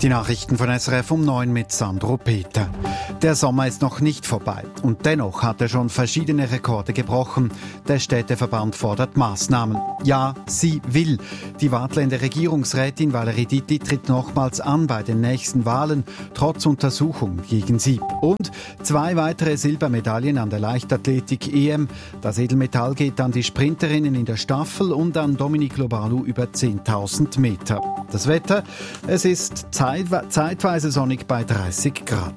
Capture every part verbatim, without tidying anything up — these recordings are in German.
Die Nachrichten von S R F um neun mit Sandro Peter. Der Sommer ist noch nicht vorbei und dennoch hat er schon verschiedene Rekorde gebrochen. Der Städteverband fordert Maßnahmen. Ja, sie will. Die Waadtländer Regierungsrätin Valerie Ditti tritt nochmals an bei den nächsten Wahlen, trotz Untersuchung gegen sie. Und zwei weitere Silbermedaillen an der Leichtathletik-E M. Das Edelmetall geht an die Sprinterinnen in der Staffel und an Dominique Lobalu über zehntausend Meter. Das Wetter, es ist zeit- zeitweise sonnig bei dreißig Grad.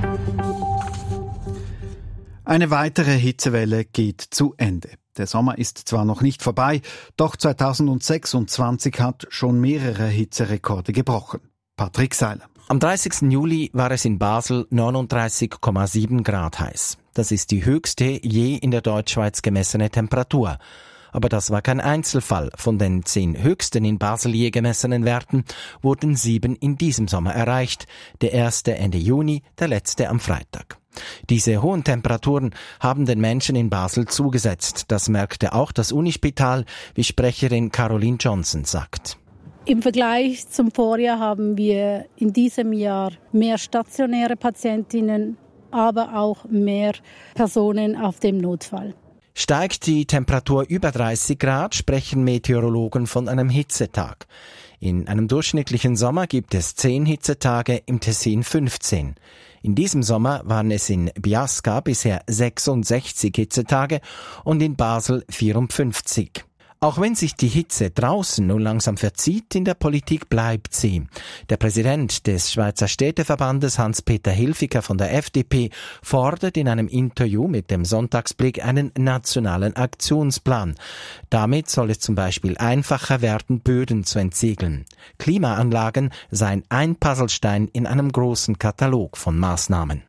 Eine weitere Hitzewelle geht zu Ende. Der Sommer ist zwar noch nicht vorbei, doch zweitausendsechsundzwanzig hat schon mehrere Hitzerekorde gebrochen. Patrick Seiler. Am dreißigsten Juli war es in Basel neununddreißig Komma sieben Grad heiß. Das ist die höchste je in der Deutschschweiz gemessene Temperatur. Aber das war kein Einzelfall. Von den zehn höchsten in Basel je gemessenen Werten wurden sieben in diesem Sommer erreicht. Der erste Ende Juni, der letzte am Freitag. Diese hohen Temperaturen haben den Menschen in Basel zugesetzt. Das merkte auch das Unispital, wie Sprecherin Caroline Johnson sagt. Im Vergleich zum Vorjahr haben wir in diesem Jahr mehr stationäre Patientinnen, aber auch mehr Personen auf dem Notfall. Steigt die Temperatur über dreißig Grad, sprechen Meteorologen von einem Hitzetag. In einem durchschnittlichen Sommer gibt es zehn Hitzetage, im Tessin fünfzehn. In diesem Sommer waren es in Biasca bisher sechsundsechzig Hitzetage und in Basel vierundfünfzig. Auch wenn sich die Hitze draußen nun langsam verzieht, in der Politik bleibt sie. Der Präsident des Schweizer Städteverbandes, Hans-Peter Hilfiger von der F D P, fordert in einem Interview mit dem Sonntagsblick einen nationalen Aktionsplan. Damit soll es zum Beispiel einfacher werden, Böden zu entsiegeln. Klimaanlagen seien ein Puzzlestein in einem großen Katalog von Maßnahmen.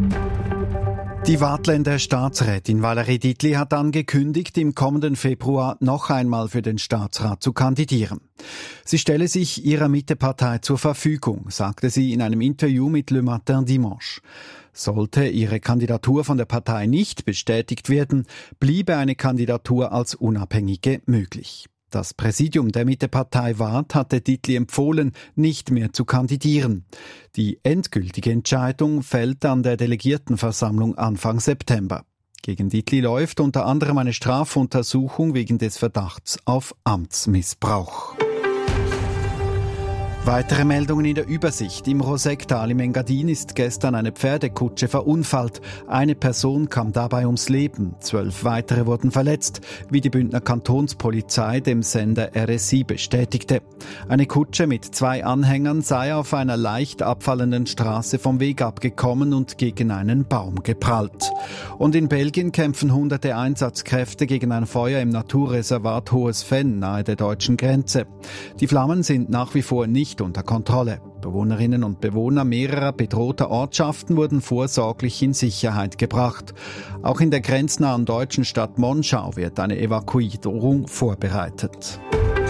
Die Waadtländer Staatsrätin Valerie Ditti hat angekündigt, im kommenden Februar noch einmal für den Staatsrat zu kandidieren. Sie stelle sich ihrer Mittepartei zur Verfügung, sagte sie in einem Interview mit Le Matin Dimanche. Sollte ihre Kandidatur von der Partei nicht bestätigt werden, bliebe eine Kandidatur als Unabhängige möglich. Das Präsidium der Mittepartei Waadt hatte Ditti empfohlen, nicht mehr zu kandidieren. Die endgültige Entscheidung fällt an der Delegiertenversammlung Anfang September. Gegen Ditti läuft unter anderem eine Strafuntersuchung wegen des Verdachts auf Amtsmissbrauch. Weitere Meldungen in der Übersicht. Im Rosecktal im Engadin ist gestern eine Pferdekutsche verunfallt. Eine Person kam dabei ums Leben. Zwölf weitere wurden verletzt, wie die Bündner Kantonspolizei dem Sender R S I bestätigte. Eine Kutsche mit zwei Anhängern sei auf einer leicht abfallenden Straße vom Weg abgekommen und gegen einen Baum geprallt. Und in Belgien kämpfen hunderte Einsatzkräfte gegen ein Feuer im Naturreservat Hohes Venn nahe der deutschen Grenze. Die Flammen sind nach wie vor nicht unter Kontrolle. Bewohnerinnen und Bewohner mehrerer bedrohter Ortschaften wurden vorsorglich in Sicherheit gebracht. Auch in der grenznahen deutschen Stadt Monschau wird eine Evakuierung vorbereitet.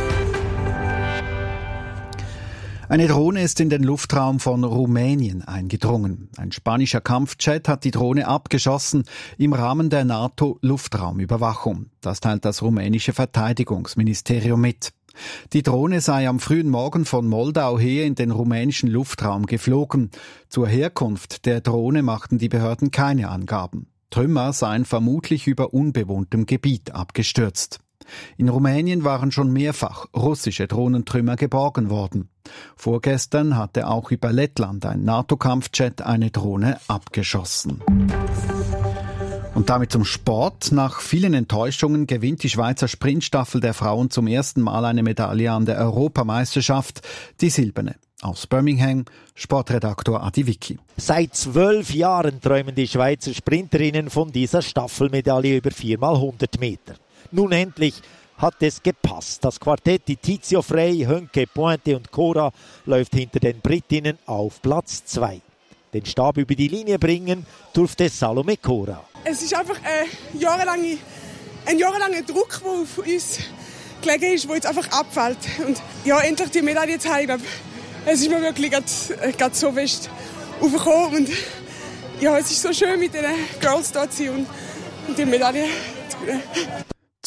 Eine Drohne ist in den Luftraum von Rumänien eingedrungen. Ein spanischer Kampfjet hat die Drohne abgeschossen im Rahmen der NATO-Luftraumüberwachung. Das teilt das rumänische Verteidigungsministerium mit. Die Drohne sei am frühen Morgen von Moldau her in den rumänischen Luftraum geflogen. Zur Herkunft der Drohne machten die Behörden keine Angaben. Trümmer seien vermutlich über unbewohntem Gebiet abgestürzt. In Rumänien waren schon mehrfach russische Drohnentrümmer geborgen worden. Vorgestern hatte auch über Lettland ein NATO-Kampfjet eine Drohne abgeschossen. Und damit zum Sport. Nach vielen Enttäuschungen gewinnt die Schweizer Sprintstaffel der Frauen zum ersten Mal eine Medaille an der Europameisterschaft, die silberne. Aus Birmingham, Sportredaktor Adi Vicky. Seit zwölf Jahren träumen die Schweizer Sprinterinnen von dieser Staffelmedaille über vier mal hundert Meter. Nun endlich hat es gepasst. Das Quartett, die Tizio Frey, Hönke, Pointe und Cora, läuft hinter den Britinnen auf Platz zwei. Den Stab über die Linie bringen durfte Salome Cora. Es ist einfach ein jahrelange, ein jahrelanger Druck, der auf uns gelegen ist, der jetzt einfach abfällt. Und ja, endlich die Medaille zu haben, ich glaube, es ist mir wirklich gerade so fest aufgekommen. Und ja, es ist so schön, mit den Girls da zu sein und, und die Medaille zu gewinnen.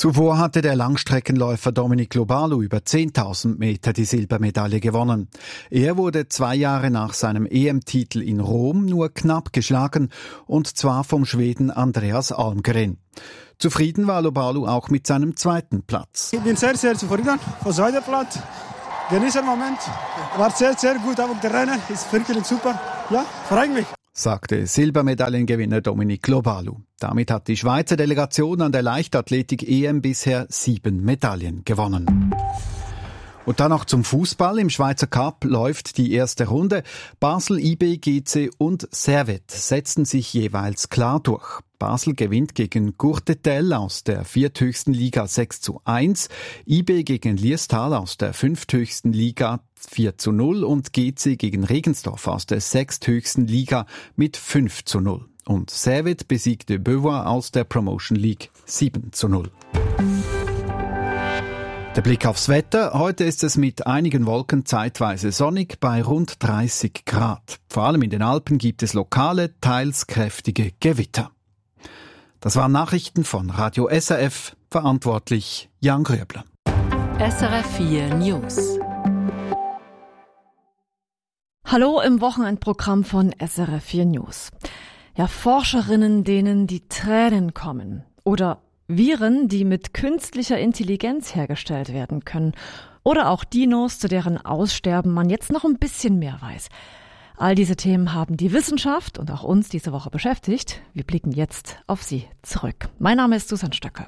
Zuvor hatte der Langstreckenläufer Dominic Lobalu über zehntausend Meter die Silbermedaille gewonnen. Er wurde zwei Jahre nach seinem E M-Titel in Rom nur knapp geschlagen, und zwar vom Schweden Andreas Almgren. Zufrieden war Lobalu auch mit seinem zweiten Platz. Ich bin sehr, sehr zufrieden vom zweiten Platz. Genieße den Moment. War sehr, sehr gut, aber der Rennen ist wirklich super. Ja, freut mich, sagte Silbermedaillengewinner Dominic Lobalu. Damit hat die Schweizer Delegation an der Leichtathletik-E M bisher sieben Medaillen gewonnen. Und dann noch zum Fußball. Im Schweizer Cup läuft die erste Runde. Basel, I B, G C und Servette setzten sich jeweils klar durch. Basel gewinnt gegen Courtetel aus der vierthöchsten Liga sechs zu eins, I B gegen Liestal aus der fünfthöchsten Liga vier zu null und G C gegen Regensdorf aus der sechsthöchsten Liga mit fünf zu null. Und Servette besiegte Beauvoir aus der Promotion League sieben zu null. Der Blick aufs Wetter. Heute ist es mit einigen Wolken zeitweise sonnig bei rund dreißig Grad. Vor allem in den Alpen gibt es lokale, teils kräftige Gewitter. Das waren Nachrichten von Radio S R F, verantwortlich Jan Gröbler. S R F vier News. Hallo im Wochenendprogramm von S R F vier News. Ja, Forscherinnen, denen die Tränen kommen. Oder Viren, die mit künstlicher Intelligenz hergestellt werden können. Oder auch Dinos, zu deren Aussterben man jetzt noch ein bisschen mehr weiß. All diese Themen haben die Wissenschaft und auch uns diese Woche beschäftigt. Wir blicken jetzt auf sie zurück. Mein Name ist Susanne Stöcke.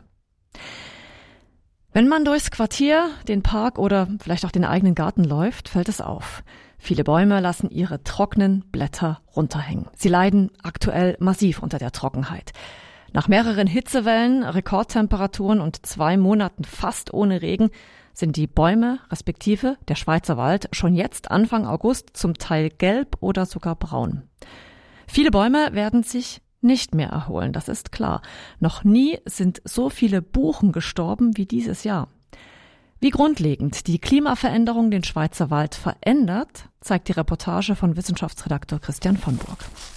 Wenn man durchs Quartier, den Park oder vielleicht auch den eigenen Garten läuft, fällt es auf. Viele Bäume lassen ihre trockenen Blätter runterhängen. Sie leiden aktuell massiv unter der Trockenheit. Nach mehreren Hitzewellen, Rekordtemperaturen und zwei Monaten fast ohne Regen sind die Bäume, respektive der Schweizer Wald, schon jetzt Anfang August zum Teil gelb oder sogar braun. Viele Bäume werden sich nicht mehr erholen, das ist klar. Noch nie sind so viele Buchen gestorben wie dieses Jahr. Wie grundlegend die Klimaveränderung den Schweizer Wald verändert, zeigt die Reportage von Wissenschaftsredaktor Christian von Burg.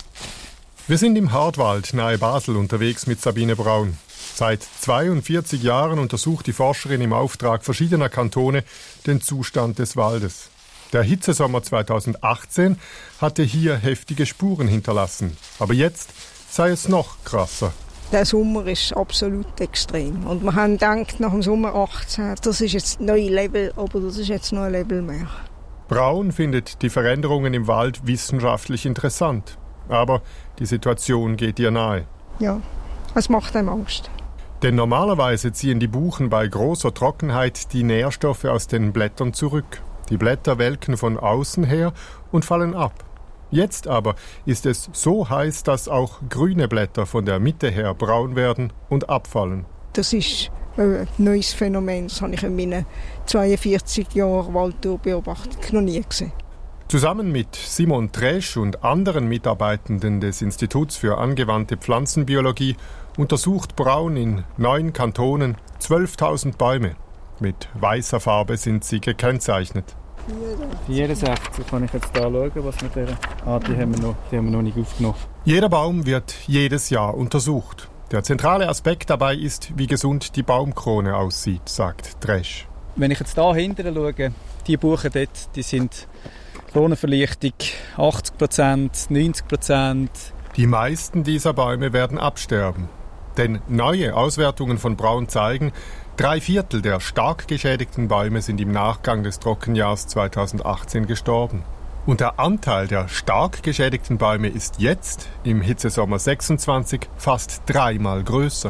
Wir sind im Hartwald nahe Basel unterwegs mit Sabine Braun. Seit zweiundvierzig Jahren untersucht die Forscherin im Auftrag verschiedener Kantone den Zustand des Waldes. Der Hitzesommer zweitausendachtzehn hatte hier heftige Spuren hinterlassen. Aber jetzt sei es noch krasser. Der Sommer ist absolut extrem. Und wir haben gedacht, nach dem Sommer achtzehn, das ist jetzt ein neues Level, aber das ist jetzt noch ein Level mehr. Braun findet die Veränderungen im Wald wissenschaftlich interessant. Aber die Situation geht ihr nahe. Ja, es macht einem Angst. Denn normalerweise ziehen die Buchen bei großer Trockenheit die Nährstoffe aus den Blättern zurück. Die Blätter welken von außen her und fallen ab. Jetzt aber ist es so heiß, dass auch grüne Blätter von der Mitte her braun werden und abfallen. Das ist ein neues Phänomen. Das habe ich in meinen zweiundvierzig Jahren Waldbeobachtung noch nie gesehen. Zusammen mit Simon Tresch und anderen Mitarbeitenden des Instituts für angewandte Pflanzenbiologie untersucht Braun in neun Kantonen zwölftausend Bäume. Mit weißer Farbe sind sie gekennzeichnet. vierundsechzig kann ich jetzt da schauen, was mit der ah, die haben wir noch, die haben wir noch nicht aufgenommen. Jeder Baum wird jedes Jahr untersucht. Der zentrale Aspekt dabei ist, wie gesund die Baumkrone aussieht, sagt Tresch. Wenn ich jetzt da hinten schaue, die Buchen dort, die sind Kronenverlichtung achtzig Prozent, neunzig Prozent. Die meisten dieser Bäume werden absterben. Denn neue Auswertungen von Braun zeigen, drei Viertel der stark geschädigten Bäume sind im Nachgang des Trockenjahrs zweitausendachtzehn gestorben. Und der Anteil der stark geschädigten Bäume ist jetzt, im Hitzesommer sechsundzwanzig, fast dreimal größer.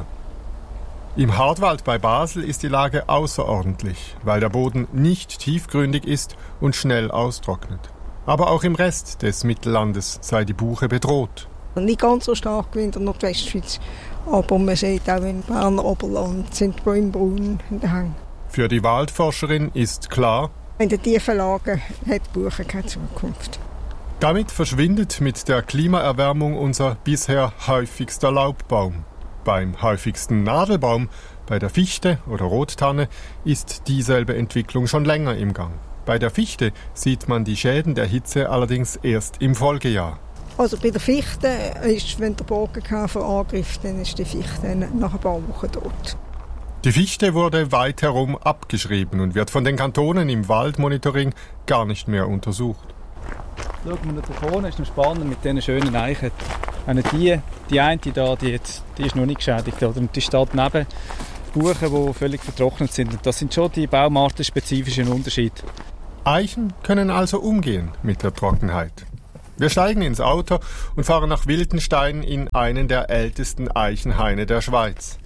Im Hartwald bei Basel ist die Lage außerordentlich, weil der Boden nicht tiefgründig ist und schnell austrocknet. Aber auch im Rest des Mittellandes sei die Buche bedroht. Nicht ganz so stark wie in der Nordwestschweiz, aber man sieht auch im Berner Oberland sind die Bäume braun in den Hängen. Für die Waldforscherin ist klar, in den tiefen Lagen hat die Buche keine Zukunft. Damit verschwindet mit der Klimaerwärmung unser bisher häufigster Laubbaum. Beim häufigsten Nadelbaum, bei der Fichte oder Rottanne, ist dieselbe Entwicklung schon länger im Gang. Bei der Fichte sieht man die Schäden der Hitze allerdings erst im Folgejahr. Also bei der Fichte ist, wenn der Borkenkäfer angreift, dann ist die Fichte nach ein paar Wochen tot. Die Fichte wurde weit herum abgeschrieben und wird von den Kantonen im Waldmonitoring gar nicht mehr untersucht. Schauen wir da vorne, ist noch spannend mit diesen schönen Eichen. Eine die, die eine da, die, jetzt, die ist noch nicht geschädigt. Oder? Und die steht neben Buchen, die völlig vertrocknet sind. Und das sind schon die baumartenspezifischen Unterschiede. Eichen können also umgehen mit der Trockenheit. Wir steigen ins Auto und fahren nach Wildenstein in einen der ältesten Eichenhaine der Schweiz.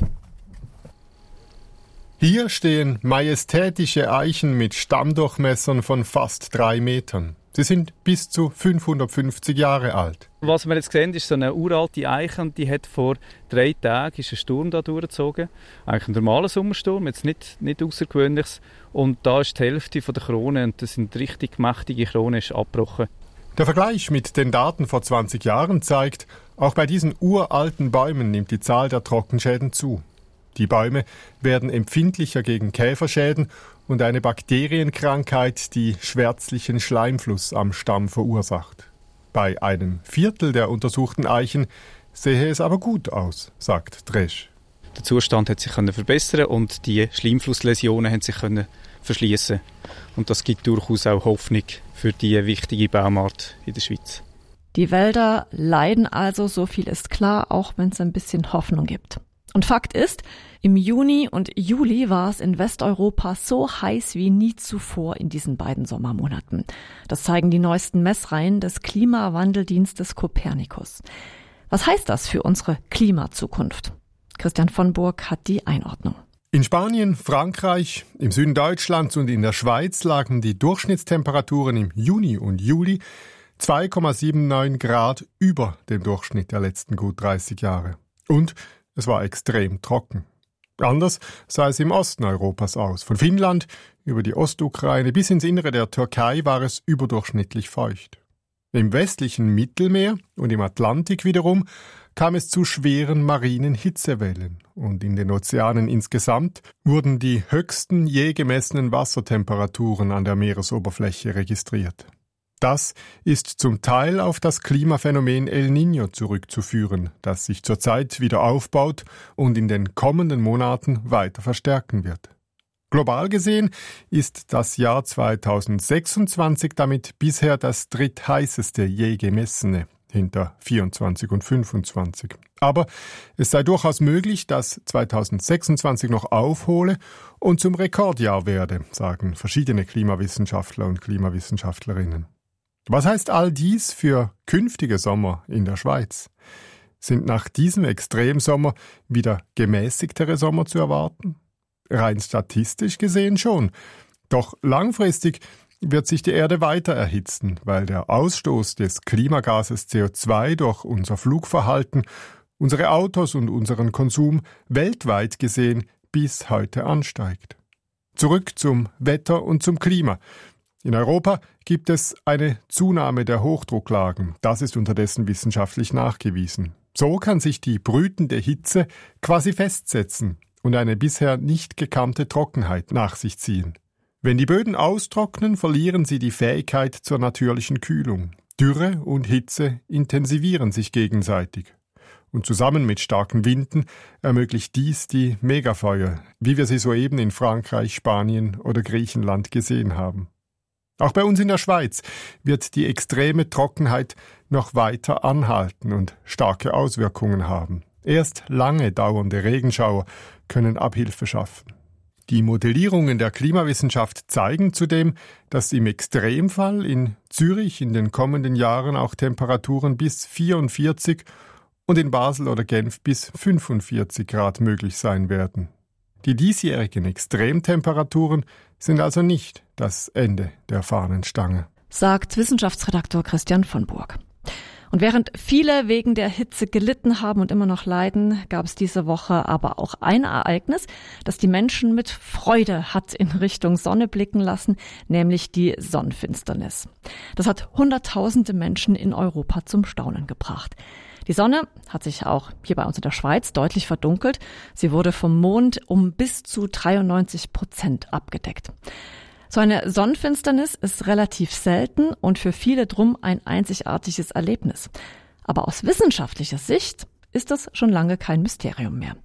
Hier stehen majestätische Eichen mit Stammdurchmessern von fast drei Metern. Sie sind bis zu fünfhundertfünfzig Jahre alt. Was wir jetzt sehen, ist so eine uralte Eiche und die hat vor drei Tagen ist ein Sturm da durchgezogen. Eigentlich ein normaler Sommersturm, jetzt nicht, nicht außergewöhnliches. Und da ist die Hälfte von der Krone und das sind richtig mächtige Kronen, ist abgebrochen. Der Vergleich mit den Daten vor zwanzig Jahren zeigt, auch bei diesen uralten Bäumen nimmt die Zahl der Trockenschäden zu. Die Bäume werden empfindlicher gegen Käferschäden und eine Bakterienkrankheit, die schwärzlichen Schleimfluss am Stamm verursacht. Bei einem Viertel der untersuchten Eichen sehe es aber gut aus, sagt Dresch. Der Zustand hat sich verbessern und die Schleimflussläsionen haben sich verschließen. Und das gibt durchaus auch Hoffnung für die wichtige Baumart in der Schweiz. Die Wälder leiden also, so viel ist klar, auch wenn es ein bisschen Hoffnung gibt. Und Fakt ist, im Juni und Juli war es in Westeuropa so heiß wie nie zuvor in diesen beiden Sommermonaten. Das zeigen die neuesten Messreihen des Klimawandeldienstes Copernicus. Was heißt das für unsere Klimazukunft? Christian von Burg hat die Einordnung. In Spanien, Frankreich, im Süden Deutschlands und in der Schweiz lagen die Durchschnittstemperaturen im Juni und Juli zwei Komma neunundsiebzig Grad über dem Durchschnitt der letzten gut dreißig Jahre. Und es war extrem trocken. Anders sah es im Osten Europas aus. Von Finnland über die Ostukraine bis ins Innere der Türkei war es überdurchschnittlich feucht. Im westlichen Mittelmeer und im Atlantik wiederum kam es zu schweren marinen Hitzewellen. Und in den Ozeanen insgesamt wurden die höchsten je gemessenen Wassertemperaturen an der Meeresoberfläche registriert. Das ist zum Teil auf das Klimaphänomen El Niño zurückzuführen, das sich zurzeit wieder aufbaut und in den kommenden Monaten weiter verstärken wird. Global gesehen ist das Jahr zweitausendsechsundzwanzig damit bisher das drittheißeste je gemessene, hinter vierundzwanzig und fünfundzwanzig. Aber es sei durchaus möglich, dass zweitausendsechsundzwanzig noch aufhole und zum Rekordjahr werde, sagen verschiedene Klimawissenschaftler und Klimawissenschaftlerinnen. Was heißt all dies für künftige Sommer in der Schweiz? Sind nach diesem Extremsommer wieder gemäßigtere Sommer zu erwarten? Rein statistisch gesehen schon. Doch langfristig wird sich die Erde weiter erhitzen, weil der Ausstoß des Klimagases C O zwei durch unser Flugverhalten, unsere Autos und unseren Konsum weltweit gesehen bis heute ansteigt. Zurück zum Wetter und zum Klima. In Europa gibt es eine Zunahme der Hochdrucklagen. Das ist unterdessen wissenschaftlich nachgewiesen. So kann sich die brütende Hitze quasi festsetzen und eine bisher nicht gekannte Trockenheit nach sich ziehen. Wenn die Böden austrocknen, verlieren sie die Fähigkeit zur natürlichen Kühlung. Dürre und Hitze intensivieren sich gegenseitig. Und zusammen mit starken Winden ermöglicht dies die Megafeuer, wie wir sie soeben in Frankreich, Spanien oder Griechenland gesehen haben. Auch bei uns in der Schweiz wird die extreme Trockenheit noch weiter anhalten und starke Auswirkungen haben. Erst lange dauernde Regenschauer können Abhilfe schaffen. Die Modellierungen der Klimawissenschaft zeigen zudem, dass im Extremfall in Zürich in den kommenden Jahren auch Temperaturen bis vierundvierzig und in Basel oder Genf bis fünfundvierzig Grad möglich sein werden. Die diesjährigen Extremtemperaturen sind also nicht das Ende der Fahnenstange, sagt Wissenschaftsredaktor Christian von Burg. Und während viele wegen der Hitze gelitten haben und immer noch leiden, gab es diese Woche aber auch ein Ereignis, das die Menschen mit Freude hat in Richtung Sonne blicken lassen, nämlich die Sonnenfinsternis. Das hat Hunderttausende Menschen in Europa zum Staunen gebracht. Die Sonne hat sich auch hier bei uns in der Schweiz deutlich verdunkelt. Sie wurde vom Mond um bis zu dreiundneunzig Prozent abgedeckt. So eine Sonnenfinsternis ist relativ selten und für viele drum ein einzigartiges Erlebnis. Aber aus wissenschaftlicher Sicht ist das schon lange kein Mysterium mehr.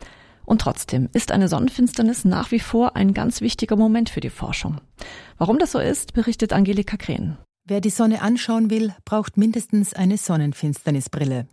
Und trotzdem ist eine Sonnenfinsternis nach wie vor ein ganz wichtiger Moment für die Forschung. Warum das so ist, berichtet Angelika Krehn. Wer die Sonne anschauen will, braucht mindestens eine Sonnenfinsternisbrille.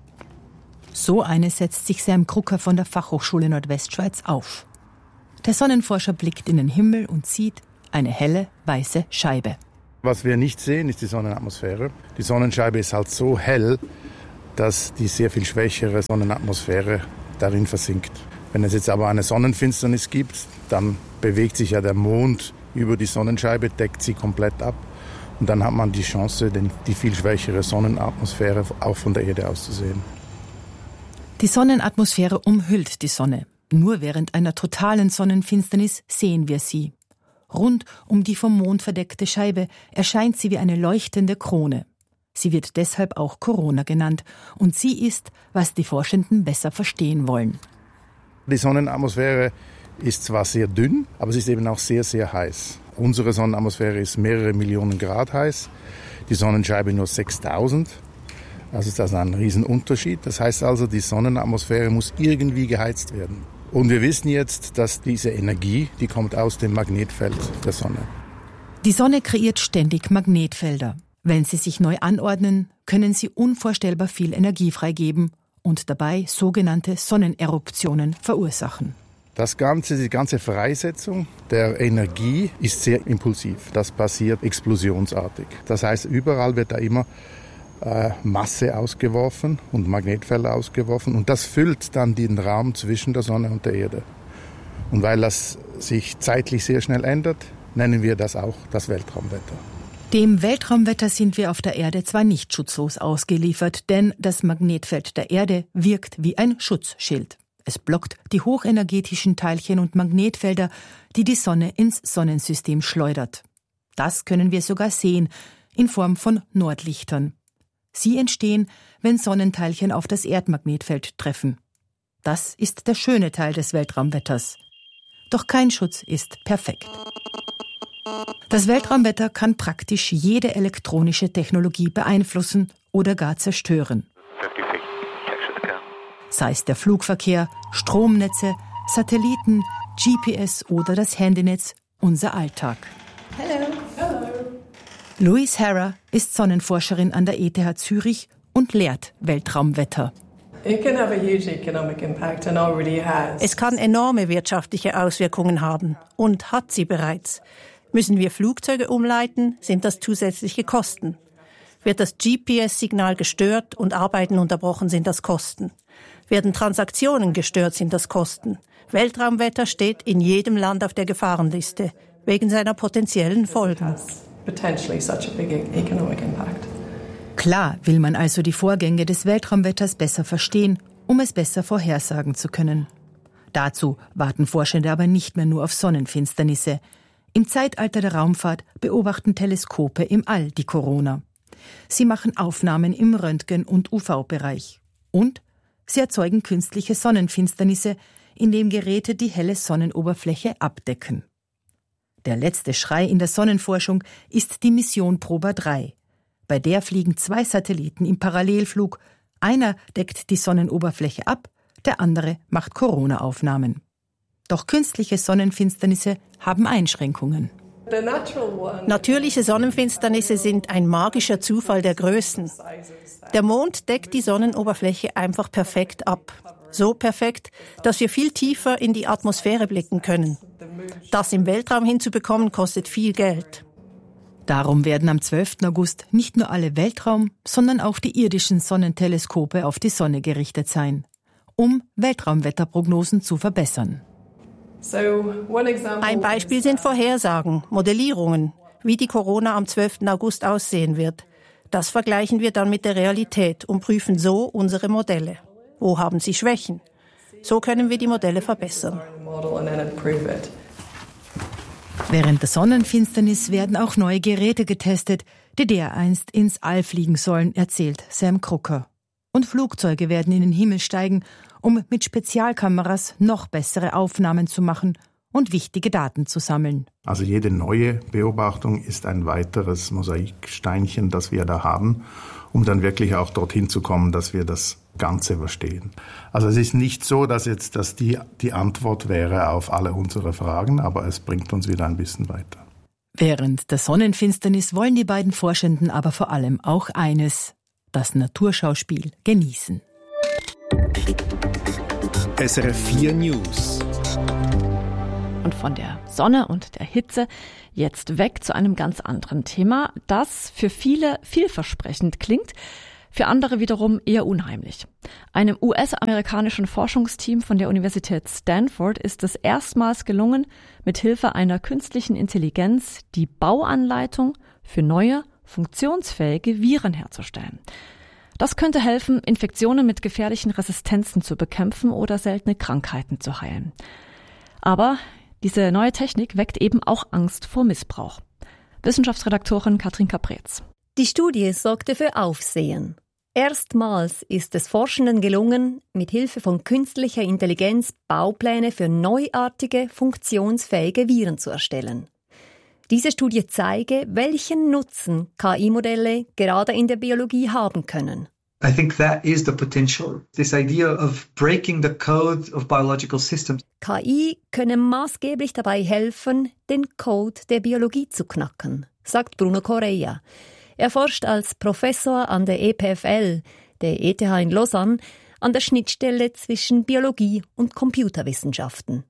So eine setzt sich Sam Krucker von der Fachhochschule Nordwestschweiz auf. Der Sonnenforscher blickt in den Himmel und sieht eine helle, weiße Scheibe. Was wir nicht sehen, ist die Sonnenatmosphäre. Die Sonnenscheibe ist halt so hell, dass die sehr viel schwächere Sonnenatmosphäre darin versinkt. Wenn es jetzt aber eine Sonnenfinsternis gibt, dann bewegt sich ja der Mond über die Sonnenscheibe, deckt sie komplett ab. Und dann hat man die Chance, die viel schwächere Sonnenatmosphäre auch von der Erde aus zu sehen. Die Sonnenatmosphäre umhüllt die Sonne. Nur während einer totalen Sonnenfinsternis sehen wir sie. Rund um die vom Mond verdeckte Scheibe erscheint sie wie eine leuchtende Krone. Sie wird deshalb auch Corona genannt. Und sie ist, was die Forschenden besser verstehen wollen. Die Sonnenatmosphäre ist zwar sehr dünn, aber sie ist eben auch sehr, sehr heiß. Unsere Sonnenatmosphäre ist mehrere Millionen Grad heiß, die Sonnenscheibe nur sechstausend. Also ist das ein Riesenunterschied. Das heißt also, die Sonnenatmosphäre muss irgendwie geheizt werden. Und wir wissen jetzt, dass diese Energie, die kommt aus dem Magnetfeld der Sonne. Die Sonne kreiert ständig Magnetfelder. Wenn sie sich neu anordnen, können sie unvorstellbar viel Energie freigeben und dabei sogenannte Sonneneruptionen verursachen. Das Ganze, die ganze Freisetzung der Energie ist sehr impulsiv. Das passiert explosionsartig. Das heißt, überall wird da immer äh, Masse ausgeworfen und Magnetfelder ausgeworfen. Und das füllt dann den Raum zwischen der Sonne und der Erde. Und weil das sich zeitlich sehr schnell ändert, nennen wir das auch das Weltraumwetter. Dem Weltraumwetter sind wir auf der Erde zwar nicht schutzlos ausgeliefert, denn das Magnetfeld der Erde wirkt wie ein Schutzschild. Es blockt die hochenergetischen Teilchen und Magnetfelder, die die Sonne ins Sonnensystem schleudert. Das können wir sogar sehen, in Form von Nordlichtern. Sie entstehen, wenn Sonnenteilchen auf das Erdmagnetfeld treffen. Das ist der schöne Teil des Weltraumwetters. Doch kein Schutz ist perfekt. Das Weltraumwetter kann praktisch jede elektronische Technologie beeinflussen oder gar zerstören. Sei es der Flugverkehr, Stromnetze, Satelliten, G P S oder das Handynetz, unser Alltag. Hello. Hello. Louise Harrer ist Sonnenforscherin an der E T H Zürich und lehrt Weltraumwetter. Es kann enorme wirtschaftliche Auswirkungen haben und hat sie bereits. Müssen wir Flugzeuge umleiten, sind das zusätzliche Kosten. Wird das G P S-Signal gestört und Arbeiten unterbrochen, sind das Kosten. Werden Transaktionen gestört, sind das Kosten. Weltraumwetter steht in jedem Land auf der Gefahrenliste, wegen seiner potenziellen Folgen. Klar will man also die Vorgänge des Weltraumwetters besser verstehen, um es besser vorhersagen zu können. Dazu warten Forschende aber nicht mehr nur auf Sonnenfinsternisse. Im Zeitalter der Raumfahrt beobachten Teleskope im All die Corona. Sie machen Aufnahmen im Röntgen- und U V-Bereich. Und sie erzeugen künstliche Sonnenfinsternisse, indem Geräte die helle Sonnenoberfläche abdecken. Der letzte Schrei in der Sonnenforschung ist die Mission Proba drei. Bei der fliegen zwei Satelliten im Parallelflug. Einer deckt die Sonnenoberfläche ab, der andere macht Corona-Aufnahmen. Doch künstliche Sonnenfinsternisse haben Einschränkungen. Natürliche Sonnenfinsternisse sind ein magischer Zufall der Größen. Der Mond deckt die Sonnenoberfläche einfach perfekt ab. So perfekt, dass wir viel tiefer in die Atmosphäre blicken können. Das im Weltraum hinzubekommen, kostet viel Geld. Darum werden am zwölften August nicht nur alle Weltraum-, sondern auch die irdischen Sonnenteleskope auf die Sonne gerichtet sein, um Weltraumwetterprognosen zu verbessern. Ein Beispiel sind Vorhersagen, Modellierungen, wie die Corona am zwölften August aussehen wird. Das vergleichen wir dann mit der Realität und prüfen so unsere Modelle. Wo haben sie Schwächen? So können wir die Modelle verbessern. Während der Sonnenfinsternis werden auch neue Geräte getestet, die dereinst ins All fliegen sollen, erzählt Sam Krucker. Und Flugzeuge werden in den Himmel steigen, um mit Spezialkameras noch bessere Aufnahmen zu machen und wichtige Daten zu sammeln. Also jede neue Beobachtung ist ein weiteres Mosaiksteinchen, das wir da haben, um dann wirklich auch dorthin zu kommen, dass wir das Ganze verstehen. Also es ist nicht so, dass jetzt das die, die Antwort wäre auf alle unsere Fragen, aber es bringt uns wieder ein bisschen weiter. Während der Sonnenfinsternis wollen die beiden Forschenden aber vor allem auch eines: das Naturschauspiel genießen. S R F vier News. Und von der Sonne und der Hitze jetzt weg zu einem ganz anderen Thema, das für viele vielversprechend klingt, für andere wiederum eher unheimlich. Einem U S-amerikanischen Forschungsteam von der Universität Stanford ist es erstmals gelungen, mit Hilfe einer künstlichen Intelligenz die Bauanleitung für neue, funktionsfähige Viren herzustellen. Das könnte helfen, Infektionen mit gefährlichen Resistenzen zu bekämpfen oder seltene Krankheiten zu heilen. Aber diese neue Technik weckt eben auch Angst vor Missbrauch. Wissenschaftsredaktorin Katrin Kapretz. Die Studie sorgte für Aufsehen. Erstmals ist es Forschenden gelungen, mit Hilfe von künstlicher Intelligenz Baupläne für neuartige, funktionsfähige Viren zu erstellen. Diese Studie zeige, welchen Nutzen K I-Modelle gerade in der Biologie haben können. I think that is the potential. This idea of breaking the code of biological systems. K I könne maßgeblich dabei helfen, den Code der Biologie zu knacken, sagt Bruno Correia. Er forscht als Professor an der E P F L, der E T H in Lausanne, an der Schnittstelle zwischen Biologie und Computerwissenschaften.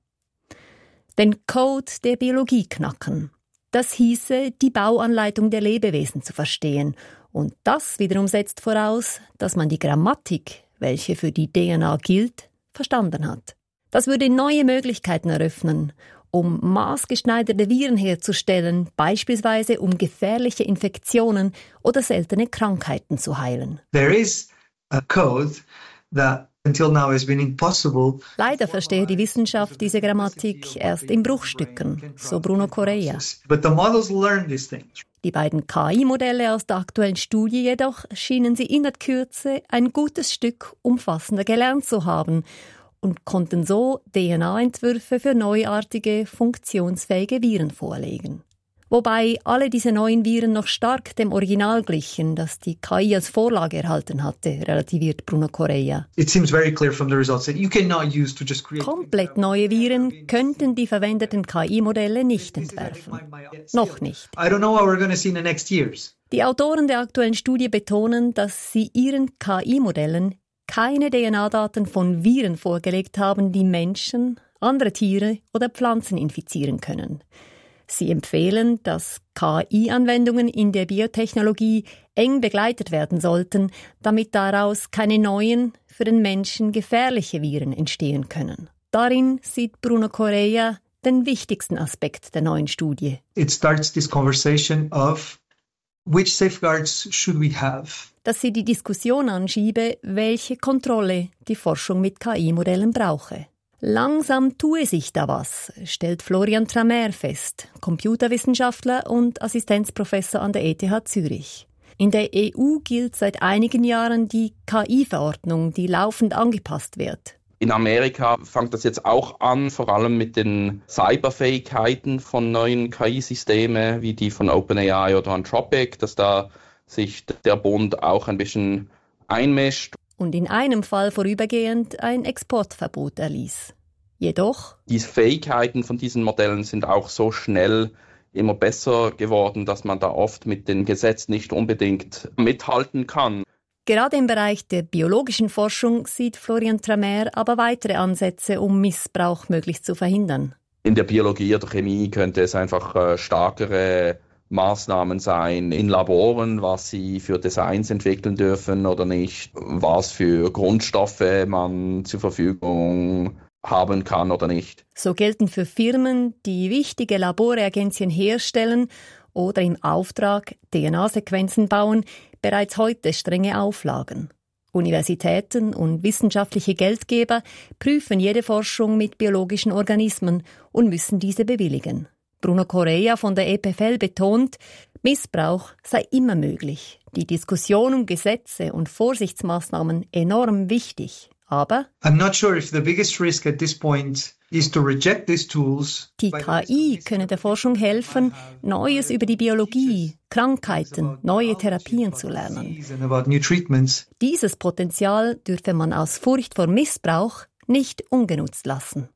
Den Code der Biologie knacken. Das hieße, die Bauanleitung der Lebewesen zu verstehen. Und das wiederum setzt voraus, dass man die Grammatik, welche für die D N A gilt, verstanden hat. Das würde neue Möglichkeiten eröffnen, um maßgeschneiderte Viren herzustellen, beispielsweise um gefährliche Infektionen oder seltene Krankheiten zu heilen. There is a code that until now has been impossible. Leider verstehe die Wissenschaft diese Grammatik erst in Bruchstücken, so Bruno Correia. But the models learn these things. Die beiden K I-Modelle aus der aktuellen Studie jedoch schienen sie in der Kürze ein gutes Stück umfassender gelernt zu haben und konnten so D N A-Entwürfe für neuartige, funktionsfähige Viren vorlegen. Wobei alle diese neuen Viren noch stark dem Original glichen, das die K I als Vorlage erhalten hatte, relativiert Bruno Correia. It seems very clear from the results that you cannot use to just create. Komplett neue Viren könnten die verwendeten K I-Modelle nicht entwerfen. Noch nicht. I don't know what we're going to see in the next years. Die Autoren der aktuellen Studie betonen, dass sie ihren K I-Modellen keine D N A-Daten von Viren vorgelegt haben, die Menschen, andere Tiere oder Pflanzen infizieren können. Sie empfehlen, dass K I-Anwendungen in der Biotechnologie eng begleitet werden sollten, damit daraus keine neuen, für den Menschen gefährliche Viren entstehen können. Darin sieht Bruno Correia den wichtigsten Aspekt der neuen Studie. It starts this conversation of which safeguards should we have? Dass sie die Diskussion anschiebe, welche Kontrolle die Forschung mit K I-Modellen brauche. Langsam tue sich da was, stellt Florian Tramer fest, Computerwissenschaftler und Assistenzprofessor an der E T H Zürich. In der E U gilt seit einigen Jahren die K I-Verordnung, die laufend angepasst wird. In Amerika fängt das jetzt auch an, vor allem mit den Cyberfähigkeiten von neuen K I-Systemen, wie die von OpenAI oder Anthropic, dass da sich der Bund auch ein bisschen einmischt. Und in einem Fall vorübergehend ein Exportverbot erließ. Jedoch die Fähigkeiten von diesen Modellen sind auch so schnell immer besser geworden, dass man da oft mit den Gesetzen nicht unbedingt mithalten kann. Gerade im Bereich der biologischen Forschung sieht Florian Tramer aber weitere Ansätze, um Missbrauch möglichst zu verhindern. In der Biologie oder Chemie könnte es einfach äh, stärkere Maßnahmen sein in Laboren, was sie für Designs entwickeln dürfen oder nicht, was für Grundstoffe man zur Verfügung haben kann oder nicht. So gelten für Firmen, die wichtige Laborreagenzien herstellen oder im Auftrag D N A-Sequenzen bauen, bereits heute strenge Auflagen. Universitäten und wissenschaftliche Geldgeber prüfen jede Forschung mit biologischen Organismen und müssen diese bewilligen. Bruno Correia von der E P F L betont, Missbrauch sei immer möglich. Die Diskussion um Gesetze und Vorsichtsmaßnahmen enorm wichtig. Aber I'm not sure if the biggest risk at this point is to reject these tools. Die K I könne der Forschung helfen, Neues über die Biologie, Krankheiten, neue Therapien zu lernen. Dieses Potenzial dürfe man aus Furcht vor Missbrauch nicht ungenutzt lassen.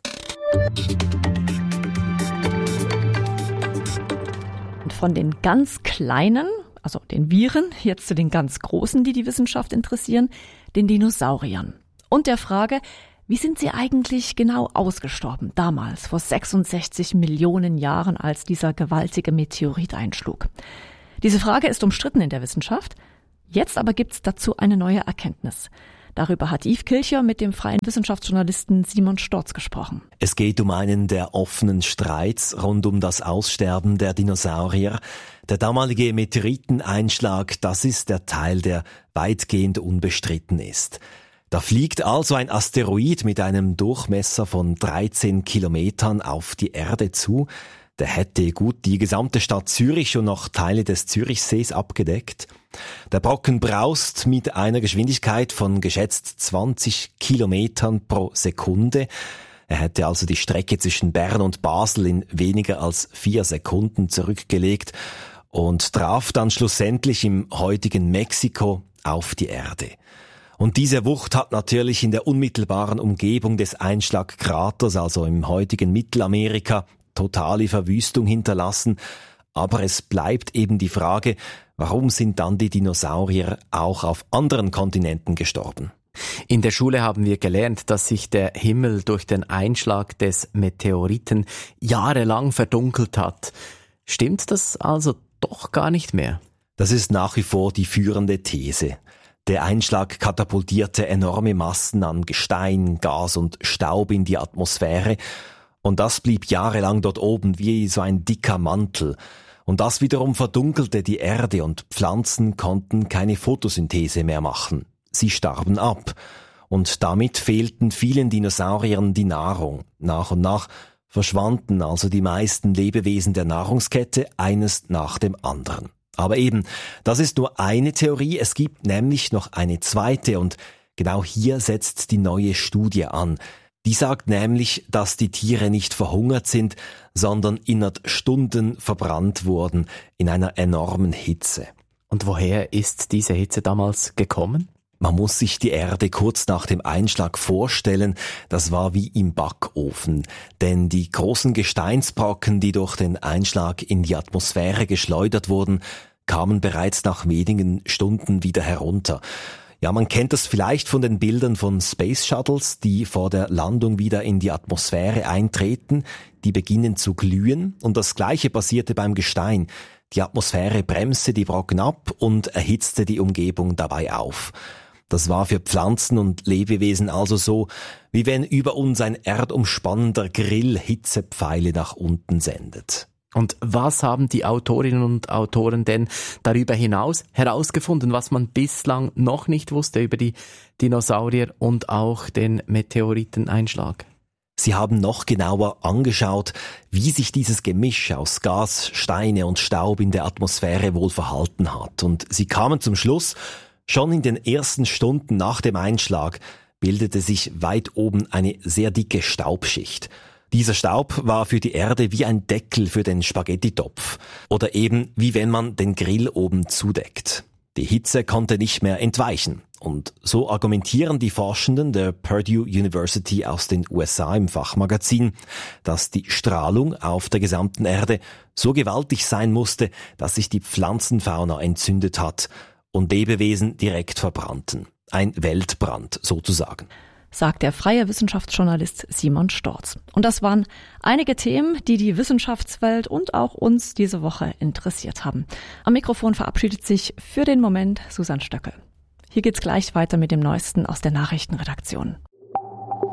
Und von den ganz Kleinen, also den Viren, jetzt zu den ganz Großen, die die Wissenschaft interessieren, den Dinosauriern. Und der Frage, wie sind sie eigentlich genau ausgestorben, damals, vor sechsundsechzig Millionen Jahren, als dieser gewaltige Meteorit einschlug? Diese Frage ist umstritten in der Wissenschaft. Jetzt aber gibt es dazu eine neue Erkenntnis. Darüber hat Yves Kilcher mit dem freien Wissenschaftsjournalisten Simon Storz gesprochen. Es geht um einen der offenen Streits rund um das Aussterben der Dinosaurier. Der damalige Meteoriteneinschlag, das ist der Teil, der weitgehend unbestritten ist. Da fliegt also ein Asteroid mit einem Durchmesser von dreizehn Kilometern auf die Erde zu. Der hätte gut die gesamte Stadt Zürich und noch Teile des Zürichsees abgedeckt. Der Brocken braust mit einer Geschwindigkeit von geschätzt zwanzig Kilometern pro Sekunde. Er hätte also die Strecke zwischen Bern und Basel in weniger als vier Sekunden zurückgelegt und traf dann schlussendlich im heutigen Mexiko auf die Erde. Und diese Wucht hat natürlich in der unmittelbaren Umgebung des Einschlagkraters, also im heutigen Mittelamerika, totale Verwüstung hinterlassen. Aber es bleibt eben die Frage, warum sind dann die Dinosaurier auch auf anderen Kontinenten gestorben? In der Schule haben wir gelernt, dass sich der Himmel durch den Einschlag des Meteoriten jahrelang verdunkelt hat. Stimmt das also doch gar nicht mehr? Das ist nach wie vor die führende These. Der Einschlag katapultierte enorme Massen an Gestein, Gas und Staub in die Atmosphäre. Und das blieb jahrelang dort oben wie so ein dicker Mantel. Und das wiederum verdunkelte die Erde und Pflanzen konnten keine Photosynthese mehr machen. Sie starben ab. Und damit fehlten vielen Dinosauriern die Nahrung. Nach und nach verschwanden also die meisten Lebewesen der Nahrungskette eines nach dem anderen. Aber eben, das ist nur eine Theorie, es gibt nämlich noch eine zweite und genau hier setzt die neue Studie an. Die sagt nämlich, dass die Tiere nicht verhungert sind, sondern innerhalb Stunden verbrannt wurden in einer enormen Hitze. Und woher ist diese Hitze damals gekommen? Man muss sich die Erde kurz nach dem Einschlag vorstellen, das war wie im Backofen. Denn die großen Gesteinsbrocken, die durch den Einschlag in die Atmosphäre geschleudert wurden, kamen bereits nach wenigen Stunden wieder herunter. Ja, man kennt das vielleicht von den Bildern von Space Shuttles, die vor der Landung wieder in die Atmosphäre eintreten, die beginnen zu glühen und das Gleiche passierte beim Gestein. Die Atmosphäre bremste die Brocken ab und erhitzte die Umgebung dabei auf. Das war für Pflanzen und Lebewesen also so, wie wenn über uns ein erdumspannender Grill Hitzepfeile nach unten sendet. Und was haben die Autorinnen und Autoren denn darüber hinaus herausgefunden, was man bislang noch nicht wusste über die Dinosaurier und auch den Meteoriteneinschlag? Sie haben noch genauer angeschaut, wie sich dieses Gemisch aus Gas, Steine und Staub in der Atmosphäre wohl verhalten hat. Und sie kamen zum Schluss, schon in den ersten Stunden nach dem Einschlag bildete sich weit oben eine sehr dicke Staubschicht. Dieser Staub war für die Erde wie ein Deckel für den Spaghettitopf oder eben wie wenn man den Grill oben zudeckt. Die Hitze konnte nicht mehr entweichen und so argumentieren die Forschenden der Purdue University aus den U S A im Fachmagazin, dass die Strahlung auf der gesamten Erde so gewaltig sein musste, dass sich die Pflanzenfauna entzündet hat und Lebewesen direkt verbrannten. Ein Weltbrand sozusagen. Sagt der freie Wissenschaftsjournalist Simon Storz. Und das waren einige Themen, die die Wissenschaftswelt und auch uns diese Woche interessiert haben. Am Mikrofon verabschiedet sich für den Moment Susanne Stöckel. Hier geht's gleich weiter mit dem Neuesten aus der Nachrichtenredaktion.